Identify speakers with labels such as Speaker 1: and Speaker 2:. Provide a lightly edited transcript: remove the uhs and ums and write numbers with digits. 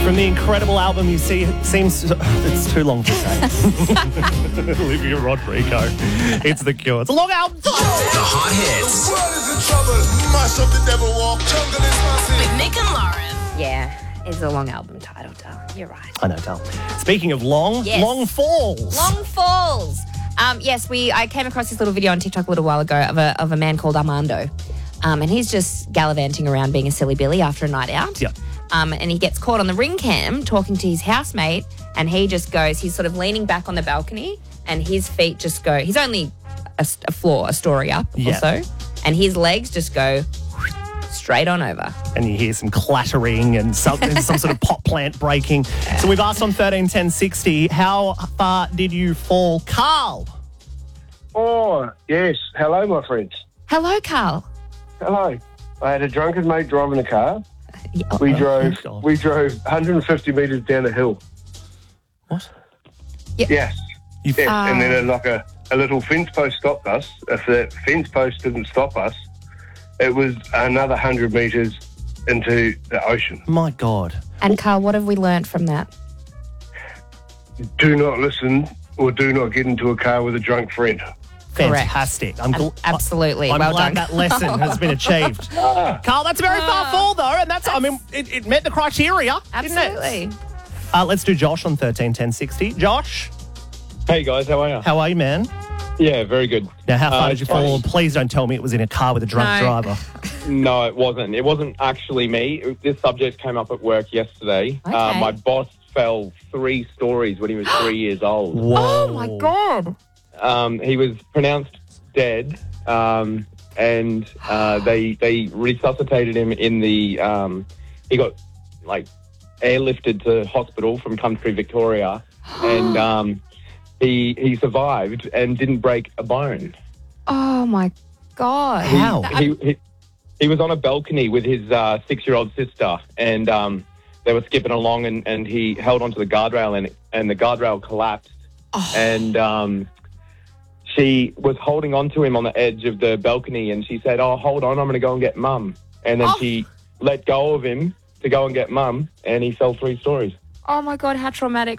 Speaker 1: From the incredible album you see, it seems it's too long to say. Olivia Rodrigo. It's The Cure. It's a long album.
Speaker 2: The hot hits.
Speaker 3: With Nick and Lauren.
Speaker 4: Yeah, it's a long album title, Tal. You're right.
Speaker 1: I know, Tal. Speaking of long,
Speaker 4: Yes.
Speaker 1: Long Falls.
Speaker 4: Long Falls. Yes, I came across this little video on TikTok a little while ago of a man called Armando. And he's just gallivanting around being a silly Billy after a night out.
Speaker 1: Yeah.
Speaker 4: And he gets caught on the ring cam talking to his housemate, and he just goes, he's sort of leaning back on the balcony, and his feet just go, he's only a story up or so, and his legs just go straight on over.
Speaker 1: And you hear some clattering and some sort of pot plant breaking. So we've asked on 131060, how far did you fall? Carl.
Speaker 5: Oh, yes. Hello, my friends.
Speaker 4: Hello, Carl.
Speaker 5: Hello. I had a drunken mate driving a car.
Speaker 4: Yeah,
Speaker 5: We drove 150 metres down a hill.
Speaker 1: What?
Speaker 5: Yes.
Speaker 1: You've-
Speaker 5: Yes. And then a little fence post stopped us. If the fence post didn't stop us, it was another 100 metres into the ocean.
Speaker 1: My God.
Speaker 4: And Carl, what have we learnt from that?
Speaker 5: Do not listen or do not get into a car with a drunk friend.
Speaker 1: Fantastic.
Speaker 4: Absolutely.
Speaker 1: I'm
Speaker 4: well
Speaker 1: glad
Speaker 4: done.
Speaker 1: that lesson has been achieved. Carl, that's a very far fall, though, and it met the criteria, didn't
Speaker 4: Absolutely.
Speaker 1: it? Let's do Josh on 131060. Josh,
Speaker 6: Hey guys, how are you?
Speaker 1: how are you, man?
Speaker 6: Yeah, very good.
Speaker 1: Now, how far did you fall? And please don't tell me it was in a car with a drunk
Speaker 4: No.
Speaker 1: driver.
Speaker 6: No, it wasn't. It wasn't actually me. This subject came up at work yesterday.
Speaker 4: Okay.
Speaker 6: My boss fell 3 stories when he was 3 years old.
Speaker 1: Whoa.
Speaker 4: Oh, my God.
Speaker 6: He was pronounced dead, and they resuscitated him in the. He got airlifted to hospital from country Victoria, and he survived and didn't break a bone.
Speaker 4: Oh, my God.
Speaker 1: How?
Speaker 6: He was on a balcony with his 6-year-old sister, and they were skipping along, and he held onto the guardrail, and the guardrail collapsed, and she was holding onto him on the edge of the balcony, and she said, "Oh, hold on, I'm going to go and get Mum." And then she let go of him to go and get Mum, and he fell 3 stories.
Speaker 4: Oh, my God, how traumatic